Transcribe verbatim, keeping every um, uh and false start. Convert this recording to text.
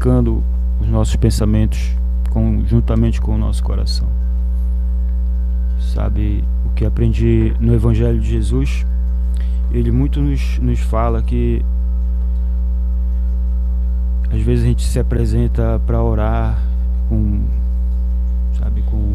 purificando os nossos pensamentos com, juntamente com o nosso coração. Sabe, o que aprendi no Evangelho de Jesus, ele muito nos, nos fala que às vezes a gente se apresenta para orar com, sabe, com